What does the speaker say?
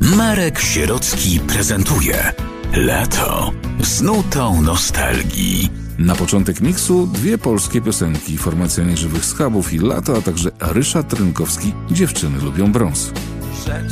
Marek Sierocki prezentuje Lato z nutą nostalgii. Na początek miksu 2 polskie piosenki, formacja Nieżywych Schabów i Lato, a także Ryszard Rynkowski, Dziewczyny lubią brąz.